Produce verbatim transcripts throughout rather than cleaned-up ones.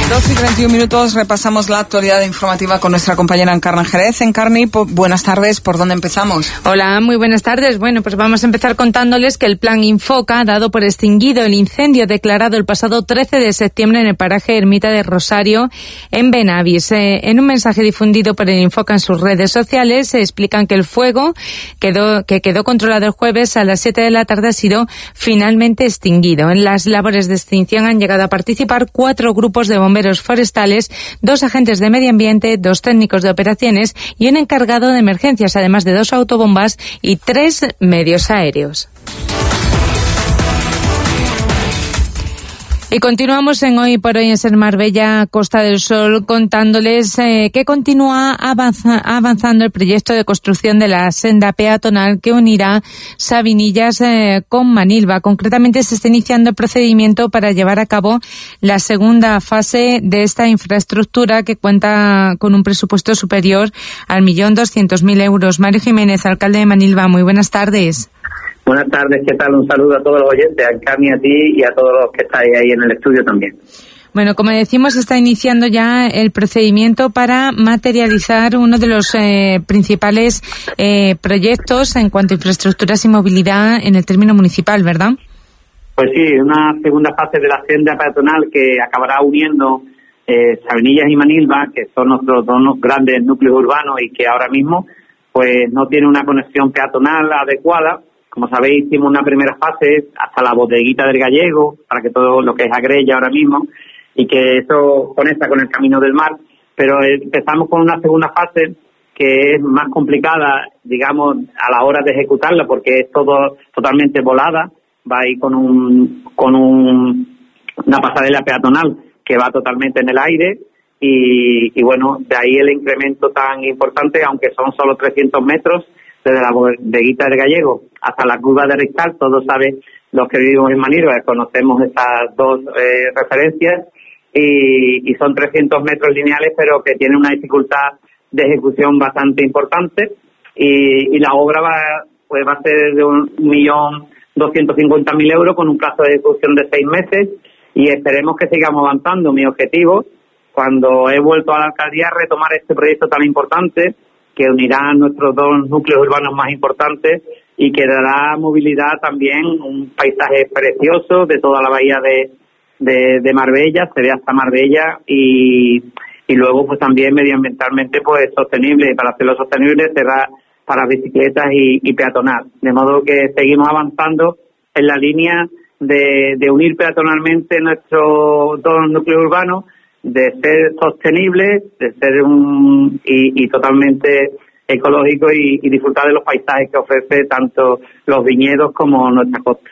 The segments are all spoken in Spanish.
doce y treinta y un minutos, repasamos la actualidad informativa con nuestra compañera Encarna Jerez. Encarni, buenas tardes, ¿por dónde empezamos? Hola, muy buenas tardes. Bueno, pues vamos a empezar contándoles que el plan Infoca ha dado por extinguido el incendio declarado el pasado trece de septiembre en el paraje Ermita de Rosario, en Benavis. Eh, en un mensaje difundido por el Infoca en sus redes sociales, se explican que el fuego quedó, que quedó controlado el jueves a las siete de la tarde ha sido finalmente extinguido. En las labores de extinción han llegado a participar cuatro grupos de bomberos forestales, dos agentes de medio ambiente, dos técnicos de operaciones y un encargado de emergencias, además de dos autobombas y tres medios aéreos. Y continuamos en Hoy por Hoy en Ser Marbella, Costa del Sol, contándoles eh, que continúa avanza, avanzando el proyecto de construcción de la senda peatonal que unirá Sabinillas eh, con Manilva. Concretamente se está iniciando el procedimiento para llevar a cabo la segunda fase de esta infraestructura que cuenta con un presupuesto superior al millón doscientos mil euros. Mario Jiménez, alcalde de Manilva, muy buenas tardes. Buenas tardes, ¿qué tal? Un saludo a todos los oyentes, a Encarni, a ti y a todos los que estáis ahí en el estudio también. Bueno, como decimos, está iniciando ya el procedimiento para materializar uno de los eh, principales eh, proyectos en cuanto a infraestructuras y movilidad en el término municipal, ¿verdad? Pues sí, una segunda fase de la senda peatonal que acabará uniendo eh, Sabinillas y Manilva, que son nuestros dos grandes núcleos urbanos y que ahora mismo pues no tiene una conexión peatonal adecuada. Como sabéis, hicimos una primera fase hasta la bodeguita del Gallego, para que todo lo que es Agrella ahora mismo, y que eso conecta con el Camino del Mar, pero empezamos con una segunda fase que es más complicada, digamos, a la hora de ejecutarla, porque es todo totalmente volada, va ahí con un con un, una pasarela peatonal que va totalmente en el aire, y, y bueno, de ahí el incremento tan importante, aunque son solo trescientos metros, desde la bodeguita del Gallego hasta la curva de Riscal. Todos saben, los que vivimos en Manilva, conocemos estas dos eh, referencias, y, y son trescientos metros lineales, pero que tienen una dificultad de ejecución bastante importante, y, y la obra va, pues va a ser de un millón doscientos cincuenta mil euros con un plazo de ejecución de seis meses, y esperemos que sigamos avanzando. Mi objetivo, cuando he vuelto a la alcaldía, es retomar este proyecto tan importante que unirá nuestros dos núcleos urbanos más importantes y que dará movilidad también, un paisaje precioso de toda la bahía de, de, de Marbella, se ve hasta Marbella, y, y luego pues también medioambientalmente pues sostenible. Para hacerlo sostenible será para bicicletas y, y peatonal, de modo que seguimos avanzando en la línea de, de unir peatonalmente nuestros dos núcleos urbanos, de ser sostenible, de ser un y, y totalmente ecológico, y, y disfrutar de los paisajes que ofrece tanto los viñedos como nuestra costa.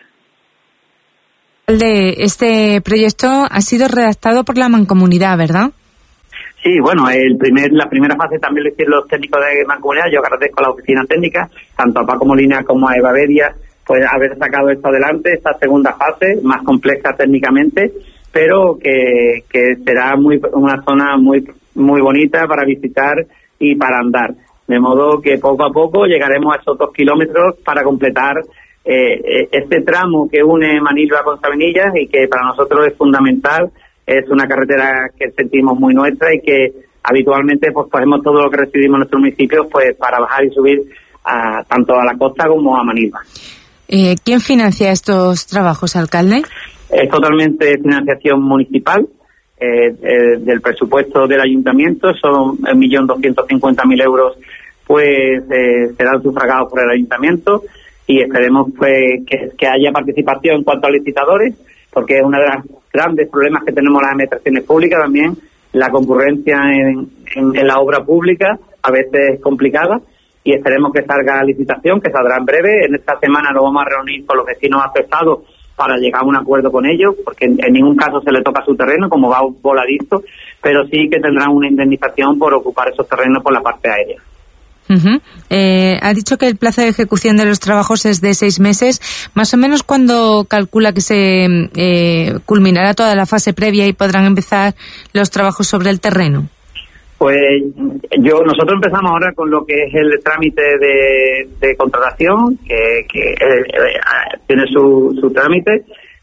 Este proyecto ha sido redactado por la Mancomunidad, ¿verdad? Sí, bueno, el primer la primera fase también lo hicieron los técnicos de Mancomunidad. Yo agradezco a la oficina técnica, tanto a Paco Molina como a Eva Bedia, pues haber sacado esto adelante, esta segunda fase, más compleja técnicamente, pero que, que será muy una zona muy muy bonita para visitar y para andar. De modo que poco a poco llegaremos a esos dos kilómetros para completar eh, este tramo que une Manilva con Sabinillas, y que para nosotros es fundamental. Es una carretera que sentimos muy nuestra y que habitualmente pues cogemos todo lo que recibimos en nuestros municipios pues para bajar y subir a, tanto a la costa como a Manilva. Eh, ¿Quién financia estos trabajos, alcalde? Es totalmente financiación municipal, eh, eh, del presupuesto del ayuntamiento. Son un millón doscientos cincuenta mil euros, pues eh, serán sufragados por el ayuntamiento, y esperemos pues que, que haya participación en cuanto a licitadores, porque es uno de los grandes problemas que tenemos las administraciones públicas también, la concurrencia en, en, en la obra pública a veces es complicada, y esperemos que salga la licitación, que saldrá en breve. En esta semana nos vamos a reunir con los vecinos afectados para llegar a un acuerdo con ellos, porque en, en ningún caso se le toca su terreno, como va voladizo, pero sí que tendrán una indemnización por ocupar esos terrenos por la parte aérea. Uh-huh. Eh, ha dicho que el plazo de ejecución de los trabajos es de seis meses. Más o menos, ¿cuándo calcula que se eh, culminará toda la fase previa y podrán empezar los trabajos sobre el terreno? Pues yo nosotros empezamos ahora con lo que es el trámite de, de contratación, que, que eh, eh, tiene su, su trámite,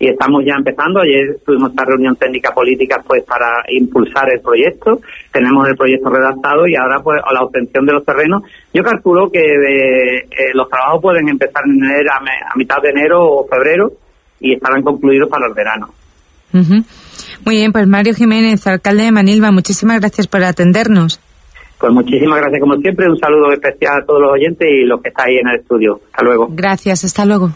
y estamos ya empezando. Ayer tuvimos esta reunión técnica política pues para impulsar el proyecto. Tenemos el proyecto redactado y ahora pues a la obtención de los terrenos. Yo calculo que de, eh, los trabajos pueden empezar en enero, a, me, a mitad de enero o febrero y estarán concluidos para el verano. Uh-huh. Muy bien, pues Mario Jiménez, alcalde de Manilva, muchísimas gracias por atendernos. Pues muchísimas gracias como siempre, un saludo especial a todos los oyentes y los que estáis en el estudio. Hasta luego. Gracias, hasta luego.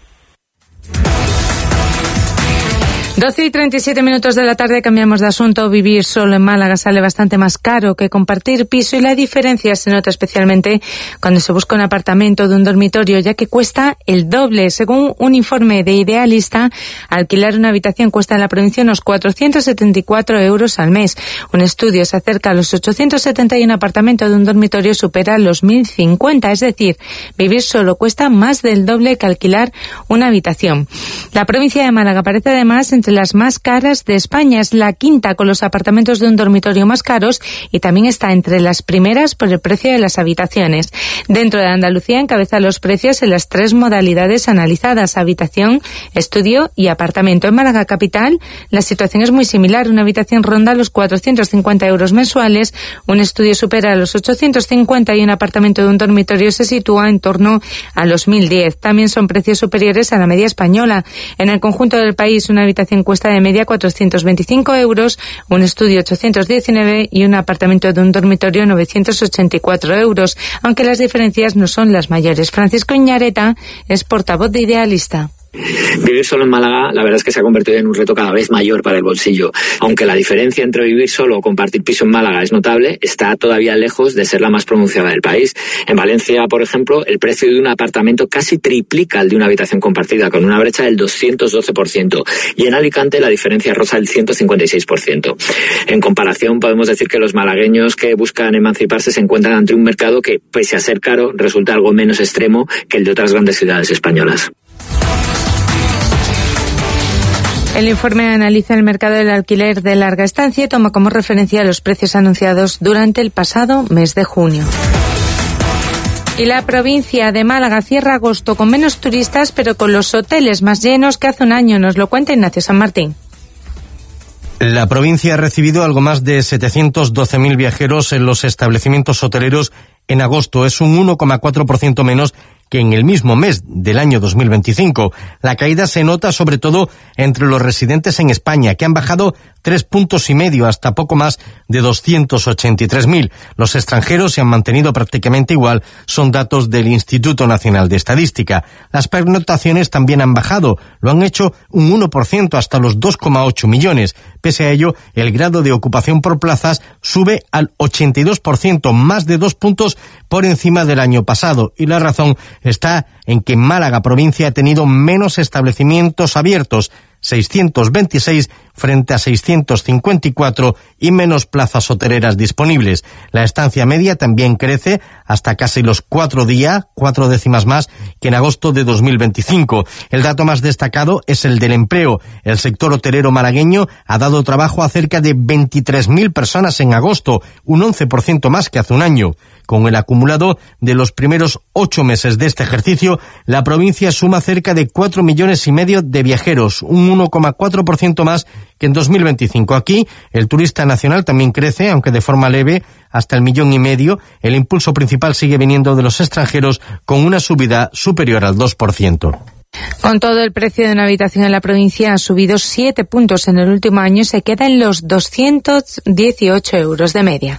doce y treinta y siete minutos de la tarde, cambiamos de asunto. Vivir solo en Málaga sale bastante más caro que compartir piso y la diferencia se nota especialmente cuando se busca un apartamento de un dormitorio, ya que cuesta el doble. Según un informe de Idealista, alquilar una habitación cuesta en la provincia unos cuatrocientos setenta y cuatro euros al mes. Un estudio se acerca a los ochocientos setenta y un apartamento de un dormitorio supera los mil cincuenta, es decir, vivir solo cuesta más del doble que alquilar una habitación. La provincia de Málaga aparece además entre las más caras de España, es la quinta con los apartamentos de un dormitorio más caros y también está entre las primeras por el precio de las habitaciones. Dentro de Andalucía encabeza los precios en las tres modalidades analizadas: habitación, estudio y apartamento. En Málaga capital la situación es muy similar. Una habitación ronda los cuatrocientos cincuenta euros mensuales, un estudio supera los ochocientos cincuenta y un apartamento de un dormitorio se sitúa en torno a los mil diez. También son precios superiores a la media española. En el conjunto del país una habitación cuesta de media cuatrocientos veinticinco euros, un estudio ochocientos diecinueve y un apartamento de un dormitorio novecientos ochenta y cuatro euros, aunque las diferencias no son las mayores. Francisco Iñareta es portavoz de Idealista. Vivir solo en Málaga, la verdad es que se ha convertido en un reto cada vez mayor para el bolsillo. Aunque la diferencia entre vivir solo o compartir piso en Málaga es notable, está todavía lejos de ser la más pronunciada del país. En Valencia, por ejemplo, el precio de un apartamento casi triplica el de una habitación compartida, con una brecha del doscientos doce por ciento. Y en Alicante la diferencia roza el ciento cincuenta y seis por ciento. En comparación, podemos decir que los malagueños que buscan emanciparse se encuentran ante un mercado que, pese a ser caro, resulta algo menos extremo que el de otras grandes ciudades españolas. El informe analiza el mercado del alquiler de larga estancia y toma como referencia los precios anunciados durante el pasado mes de junio. Y la provincia de Málaga cierra agosto con menos turistas, pero con los hoteles más llenos que hace un año. Nos lo cuenta Ignacio San Martín. La provincia ha recibido algo más de setecientos doce mil viajeros en los establecimientos hoteleros en agosto. Es un uno coma cuatro por ciento menos que en el mismo mes del año dos mil veinticinco. La caída se nota sobre todo entre los residentes en España, que han bajado tres puntos y medio hasta poco más de doscientos ochenta y tres mil. Los extranjeros se han mantenido prácticamente igual, son datos del Instituto Nacional de Estadística. Las pernoctaciones también han bajado, lo han hecho un uno por ciento hasta los dos coma ocho millones. Pese a ello, el grado de ocupación por plazas sube al ochenta y dos por ciento, más de dos puntos por encima del año pasado, y la razón está en que Málaga provincia ha tenido menos establecimientos abiertos, seiscientos veintiséis frente a seiscientos cincuenta y cuatro, y menos plazas hoteleras disponibles. La estancia media también crece hasta casi los cuatro días, cuatro décimas más que en agosto de dos mil veinticinco. El dato más destacado es el del empleo. El sector hotelero malagueño ha dado trabajo a cerca de veintitrés mil personas en agosto, un once por ciento más que hace un año. Con el acumulado de los primeros ocho meses de este ejercicio, la provincia suma cerca de cuatro millones y medio de viajeros, un uno coma cuatro por ciento más que en dos mil veinticinco. Aquí, el turista nacional también crece, aunque de forma leve, hasta el millón y medio. El impulso principal sigue viniendo de los extranjeros, con una subida superior al dos por ciento. Con todo, el precio de una habitación en la provincia ha subido siete puntos en el último año y se queda en los doscientos dieciocho euros de media.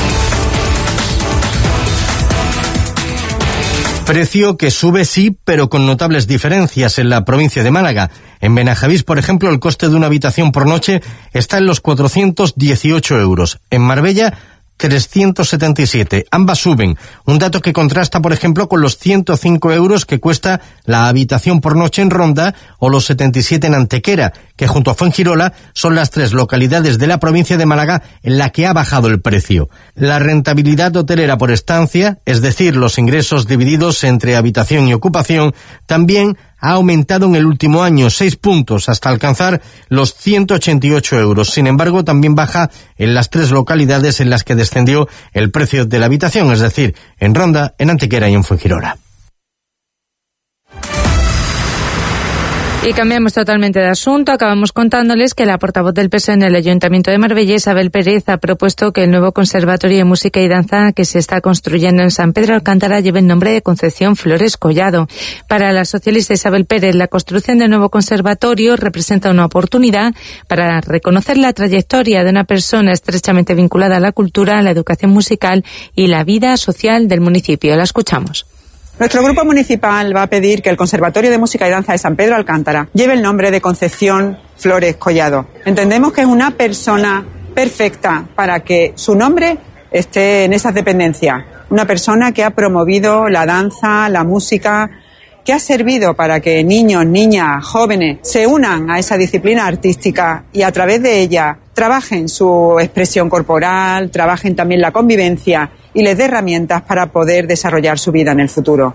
Precio que sube, sí, pero con notables diferencias en la provincia de Málaga. En Benajavís, por ejemplo, el coste de una habitación por noche está en los cuatrocientos dieciocho euros. En Marbella, trescientos setenta y siete. Ambas suben. Un dato que contrasta, por ejemplo, con los ciento cinco euros que cuesta la habitación por noche en Ronda o los setenta y siete en Antequera, que junto a Fuengirola son las tres localidades de la provincia de Málaga en la que ha bajado el precio. La rentabilidad hotelera por estancia, es decir, los ingresos divididos entre habitación y ocupación, también ha aumentado en el último año seis puntos hasta alcanzar los ciento ochenta y ocho euros. Sin embargo, también baja en las tres localidades en las que descendió el precio de la habitación, es decir, en Ronda, en Antequera y en Fuengirola. Y cambiamos totalmente de asunto. Acabamos contándoles que la portavoz del P S O E en el Ayuntamiento de Marbella, Isabel Pérez, ha propuesto que el nuevo Conservatorio de Música y Danza que se está construyendo en San Pedro Alcántara lleve el nombre de Concepción Flores Collado. Para la socialista Isabel Pérez, la construcción del nuevo conservatorio representa una oportunidad para reconocer la trayectoria de una persona estrechamente vinculada a la cultura, a la educación musical y la vida social del municipio. La escuchamos. Nuestro grupo municipal va a pedir que el Conservatorio de Música y Danza de San Pedro Alcántara lleve el nombre de Concepción Flores Collado. Entendemos que es una persona perfecta para que su nombre esté en esas dependencias. Una persona que ha promovido la danza, la música, que ha servido para que niños, niñas, jóvenes se unan a esa disciplina artística y a través de ella trabajen su expresión corporal, trabajen también la convivencia y les dé herramientas para poder desarrollar su vida en el futuro.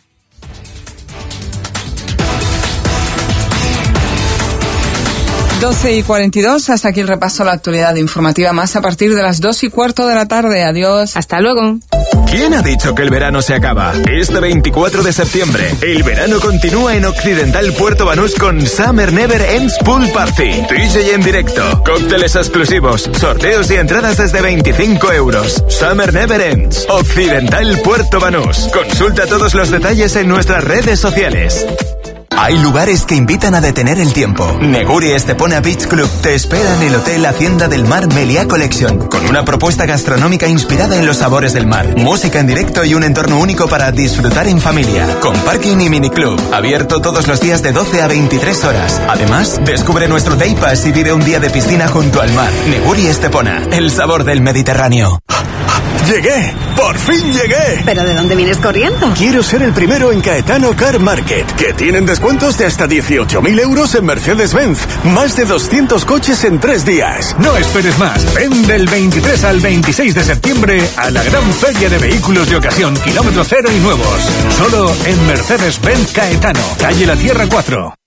doce y cuarenta y dos, hasta aquí el repaso a la actualidad informativa, más a partir de las dos y cuarto de la tarde. Adiós. Hasta luego. ¿Quién ha dicho que el verano se acaba? Este veinticuatro de septiembre, el verano continúa en Occidental Puerto Banús con Summer Never Ends Pool Party. D J en directo, cócteles exclusivos, sorteos y entradas desde veinticinco euros. Summer Never Ends, Occidental Puerto Banús. Consulta todos los detalles en nuestras redes sociales. Hay lugares que invitan a detener el tiempo. Neguri Estepona Beach Club te espera en el Hotel Hacienda del Mar Meliá Collection, con una propuesta gastronómica inspirada en los sabores del mar, música en directo y un entorno único para disfrutar en familia, con parking y miniclub, abierto todos los días de doce a veintitrés horas. Además, descubre nuestro Day Pass y vive un día de piscina junto al mar. Neguri Estepona, el sabor del Mediterráneo. ¡Llegué! ¡Por fin llegué! ¿Pero de dónde vienes corriendo? Quiero ser el primero en Caetano Car Market, que tienen descuentos de hasta dieciocho mil euros en Mercedes-Benz. Más de doscientos coches en tres días. No esperes más. Ven del veintitrés al veintiséis de septiembre a la gran feria de vehículos de ocasión, kilómetro cero y nuevos. Solo en Mercedes-Benz Caetano, calle La Tierra cuatro.